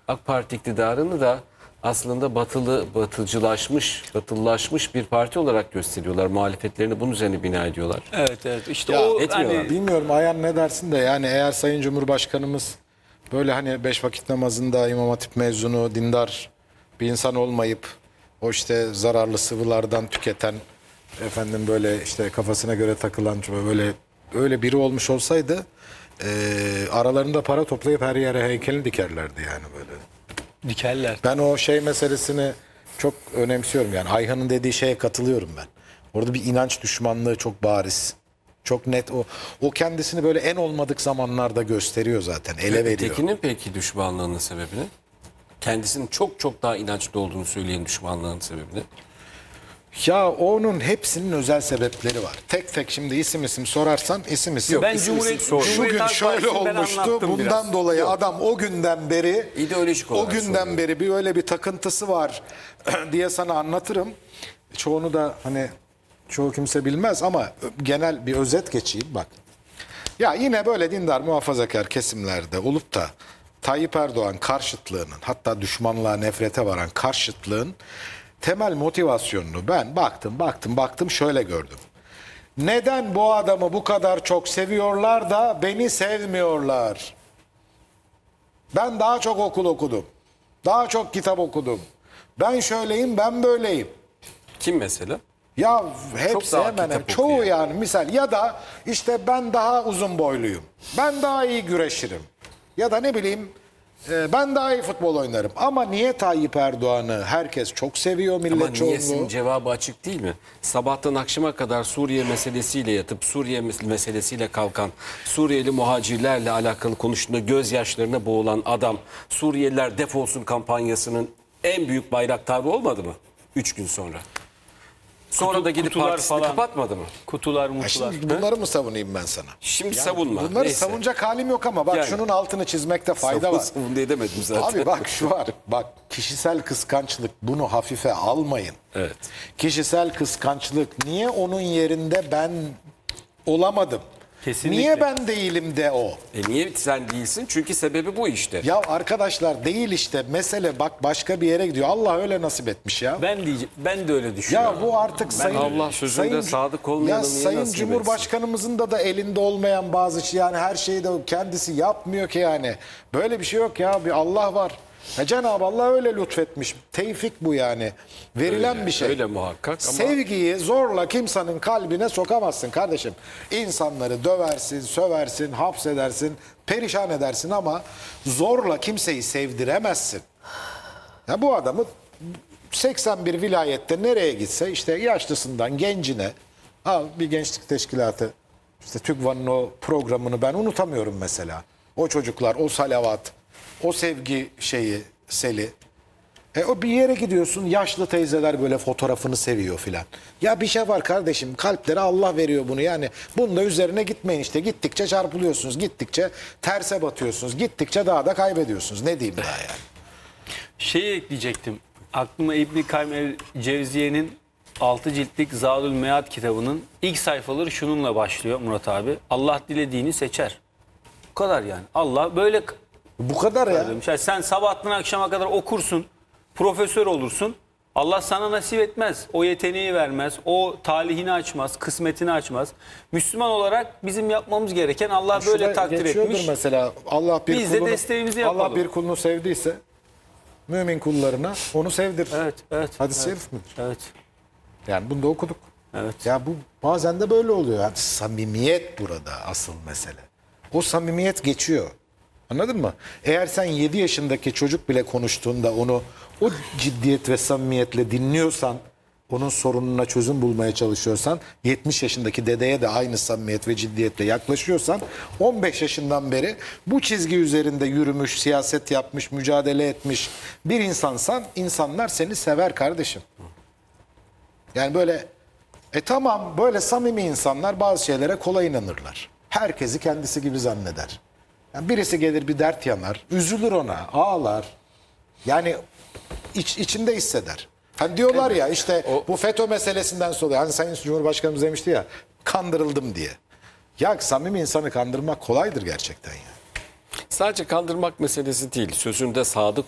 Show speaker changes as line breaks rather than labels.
AK Parti iktidarını da aslında batılılaşmış bir parti olarak gösteriyorlar. Muhalefetlerini bunun üzerine bina ediyorlar.
Evet evet işte
Ya,
o
etmiyorlar.
hani
Bilmiyorum Ayhan ne dersin de yani eğer Sayın Cumhurbaşkanımız böyle hani 5 vakit namazında İmam Hatip mezunu, dindar bir insan olmayıp o işte zararlı sıvılardan tüketen efendim böyle işte kafasına göre takılan böyle öyle biri olmuş olsaydı aralarında para toplayıp her yere heykelini dikerlerdi yani böyle.
dikerler.
Ben o şey meselesini çok önemsiyorum yani Ayhan'ın dediği şeye katılıyorum ben. Orada bir inanç düşmanlığı çok bariz. Çok net o kendisini böyle en olmadık zamanlarda gösteriyor zaten. Ele veriyor.
Ötekinin peki düşmanlığının sebebini? Kendisinin çok çok daha inançlı olduğunu söyleyen düşmanlığının sebebini?
Ya onun hepsinin özel sebepleri var. Tek tek şimdi isim sorarsan isim.
Ben
isim
Cumhuriyet
sor.
Şu
Cumhuriyet
gün
Halk
şöyle
Partisi'ni ben
olmuştu.
anlattım
Bundan
biraz.
dolayı adam o günden beri
İdeolojik olarak soruyorum.
beri bir öyle bir takıntısı var diye sana anlatırım. Çoğunu da hani çoğu kimse bilmez ama genel bir özet geçeyim bak. Ya yine böyle dindar muhafazakar kesimlerde olup da Tayyip Erdoğan karşıtlığının hatta düşmanlığa nefrete varan karşıtlığın temel motivasyonunu ben baktım şöyle gördüm. Neden bu adamı bu kadar çok seviyorlar da beni sevmiyorlar? Ben daha çok okul okudum. Daha çok kitap okudum. Ben şöyleyim, ben böyleyim.
Kim mesela?
Ya hepsi
daha
hemen
kitap
çoğu
okuyor.
yani misal ya da işte ben daha uzun boyluyum. Ben daha iyi güreşirim. Ya da ne bileyim ben daha iyi futbol oynarım. Ama niye Tayyip Erdoğan'ı herkes çok seviyor
Ama
millet
niyesinin
çoğunluğu?
cevabı açık değil mi? Sabahtan akşama kadar Suriye meselesiyle yatıp Suriye meselesiyle kalkan, Suriyeli muhacirlerle alakalı konuştuğunda gözyaşlarına boğulan adam Suriyeliler defolsun kampanyasının en büyük bayraktarı olmadı mı? 3 gün sonra. Sonra da gidip
kutular
partisini
falan.
kapatmadı mı?
Kutular
Ya
mutlular.
şimdi bunları mı savunayım ben sana?
Şimdi savunma.
Bunları
Neyse.
savunacak halim yok ama bak
Yani.
şunun altını çizmekte fayda var.
Savun edemedim zaten.
Abi bak şu var. Bak kişisel kıskançlık bunu hafife almayın.
Evet.
Kişisel kıskançlık niye onun yerinde ben olamadım?
Kesinlikle.
Niye ben değilim de o?
Niye sen değilsin? Çünkü sebebi bu işte.
Ya arkadaşlar değil işte mesele bak başka bir yere gidiyor. Allah öyle nasip etmiş ya.
Ben de öyle düşünüyorum.
Ya bu artık sayın
Allah sözünde sadık olmayanı
ya
niye
sayın
nasip
Cumhurbaşkanımızın da elinde olmayan bazı şey yani her şeyi de kendisi yapmıyor ki yani. Böyle bir şey yok ya bir Allah var. Ya Cenab-ı Allah öyle lütfetmiş. Tevfik bu yani. Verilen
Öyle,
bir şey.
öyle muhakkak ama-
Sevgiyi zorla kimsenin kalbine sokamazsın kardeşim. İnsanları döversin, söversin, hapsedersin, perişan edersin ama zorla kimseyi sevdiremezsin. Ya bu adamı 81 vilayette nereye gitse işte yaşlısından gencine al bir gençlik teşkilatı işte TÜGVA'nın o programını ben unutamıyorum mesela. O çocuklar, o salavat, o sevgi şeyi, seli. O bir yere gidiyorsun yaşlı teyzeler böyle fotoğrafını seviyor filan. Ya bir şey var kardeşim kalplere Allah veriyor bunu yani. Bunun da üzerine gitmeyin işte gittikçe çarpılıyorsunuz. Gittikçe terse batıyorsunuz. Gittikçe daha da kaybediyorsunuz. Ne diyeyim daha yani.
Şeyi ekleyecektim. Aklıma İbn-i Kayyim el-Cevziye'nin 6 ciltlik Zadül Mead kitabının ilk sayfaları şununla başlıyor Murat abi. Allah dilediğini seçer. Bu kadar yani. Allah böyle
Bu kadar ya.
demiş. Yani sen sabahtan akşama kadar okursun, profesör olursun. Allah sana nasip etmez. O yeteneği vermez. O talihini açmaz, kısmetini açmaz. Müslüman olarak bizim yapmamız gereken Allah böyle
Şurada
takdir
geçiyordur
etmiş.
mesela Allah bir
Biz de
kulunu,
desteğimizi
Allah
yapalım.
bir kulunu sevdiyse mümin kullarına onu sevdir.
Evet, evet.
Hadis-i
evet,
şerif midir?
evet.
Yani bunu da okuduk.
Evet.
Ya bu bazen de böyle oluyor. Yani samimiyet burada asıl mesele. O samimiyet geçiyor. Anladın mı? Eğer sen 7 yaşındaki çocuk bile konuştuğunda onu o ciddiyet ve samimiyetle dinliyorsan, onun sorununa çözüm bulmaya çalışıyorsan, 70 yaşındaki dedeye de aynı samimiyet ve ciddiyetle yaklaşıyorsan, 15 yaşından beri bu çizgi üzerinde yürümüş, siyaset yapmış, mücadele etmiş bir insansan, insanlar seni sever kardeşim. Yani böyle tamam böyle samimi insanlar bazı şeylere kolay inanırlar. Herkesi kendisi gibi zanneder. Yani birisi gelir bir dert yanar, üzülür ona, ağlar. Yani içinde hisseder. Hani diyorlar ya işte bu FETÖ meselesinden sonra hani Sayın Cumhurbaşkanımız demişti ya kandırıldım diye. Ya samimi insanı kandırmak kolaydır gerçekten ya.
Sadece kandırmak meselesi değil. Sözünde sadık